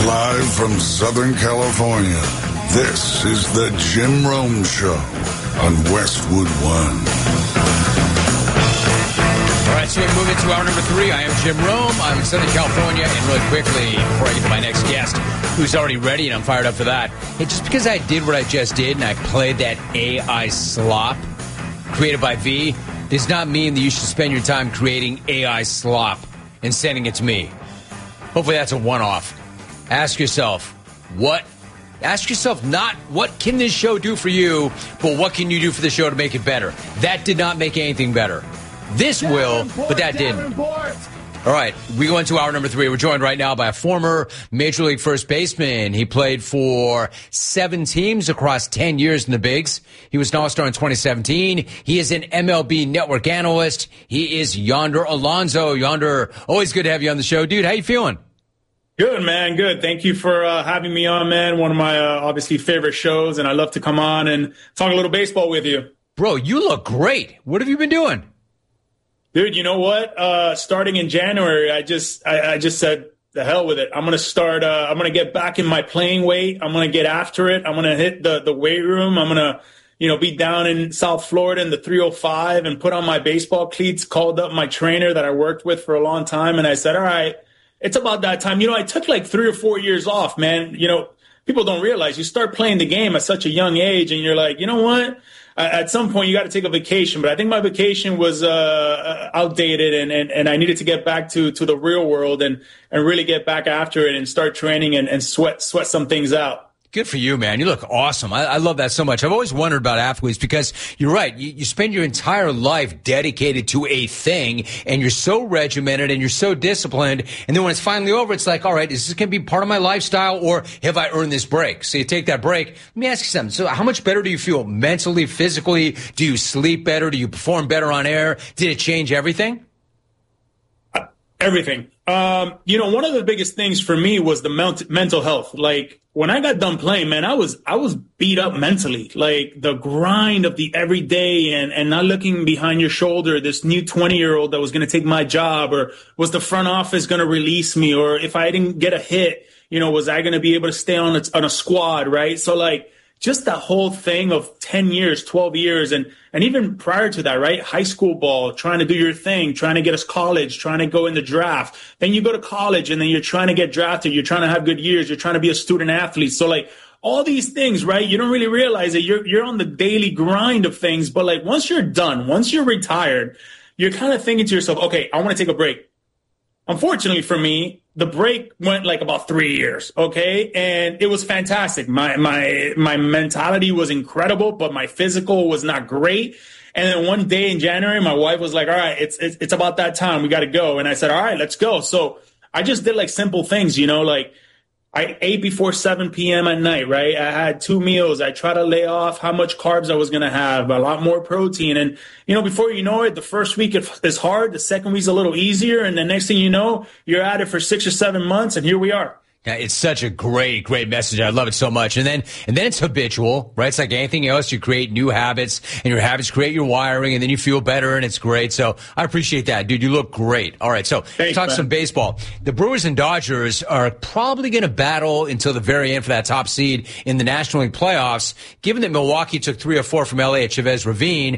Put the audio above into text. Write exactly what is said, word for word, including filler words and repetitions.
Live from Southern California, this is the Jim Rome Show on Westwood One. All right, so we move into hour number three. I am Jim Rome. I'm in Southern California. And really quickly, before I get to my next guest, who's already ready, and I'm fired up for that. Hey, just because I did what I just did and I played that A I slop created by V does not mean that you should spend your time creating A I slop and sending it to me. Hopefully that's a one-off. Ask yourself, what? Ask yourself not what can this show do for you, but what can you do for the show to make it better? That did not make anything better. This will, but that didn't. All right, we go into hour number three. We're joined right now by a former Major League first baseman. He played for seven teams across ten years in the bigs. He was an All-Star in twenty seventeen. He is an M L B Network analyst. He is Yonder Alonso. Yonder, always good to have you on the show. Dude, how you feeling? Good, man. Good. Thank you for uh, having me on, man. One of my uh, obviously favorite shows, and I love to come on and talk a little baseball with you. Bro, you look great. What have you been doing? Dude, you know what? Uh, starting in January, I just I, I just said, the hell with it. I'm going to start. Uh, I'm going to get back in my playing weight. I'm going to get after it. I'm going to hit the, the weight room. I'm going to, you know, be down in South Florida in the three oh five and put on my baseball cleats, called up my trainer that I worked with for a long time. And I said, all right, it's about that time. You know, I took like three or four years off, man. You know, people don't realize you start playing the game at such a young age and you're like, you know what? At some point, you got to take a vacation. But I think my vacation was uh, outdated, and, and, and I needed to get back to, to the real world and, and really get back after it and start training and, and sweat sweat some things out. Good for you, man. You look awesome. I, I love that so much. I've always wondered about athletes because you're right. You, you spend your entire life dedicated to a thing, and you're so regimented and you're so disciplined. And then when it's finally over, it's like, all right, is this going to be part of my lifestyle, or have I earned this break? So you take that break. Let me ask you something. So how much better do you feel mentally, physically? Do you sleep better? Do you perform better on air? Did it change everything? Uh, everything. Um, you know, one of the biggest things for me was the ment- mental health. Like, when I got done playing, man, I was I was beat up mentally. Like, the grind of the everyday and, and not looking behind your shoulder, this new twenty-year-old that was going to take my job, or was the front office going to release me, or if I didn't get a hit, you know, was I going to be able to stay on a, on a squad, right? So, like, just that whole thing of ten years, twelve years, and and even prior to that, right? High school ball, trying to do your thing, trying to get us college, trying to go in the draft. Then you go to college and then you're trying to get drafted. You're trying to have good years. You're trying to be a student athlete. So, like, all these things, right? You don't really realize that you're you're on the daily grind of things. But, like, once you're done, once you're retired, you're kind of thinking to yourself, okay, I want to take a break. Unfortunately for me, the break went like about three years, okay? And it was fantastic. My my my mentality was incredible, but my physical was not great. And then one day in January, my wife was like, all right, it's it's, it's about that time. We got to go. And I said, all right, let's go. So I just did like simple things, you know, like I ate before seven p.m. at night, right? I had two meals. I try to lay off how much carbs I was going to have, a lot more protein. And, you know, before you know it, the first week is hard. The second week's a little easier. And the next thing you know, you're at it for six or seven months. And here we are. Yeah, it's such a great, great message. I love it so much. And then, and then it's habitual, right? It's like anything else. You create new habits, and your habits create your wiring, and then you feel better, and it's great. So I appreciate that, dude. You look great. All right. So Thanks, talk man. some baseball. The Brewers and Dodgers are probably going to battle until the very end for that top seed in the National League playoffs. Given that Milwaukee took three or four from L A at Chavez Ravine,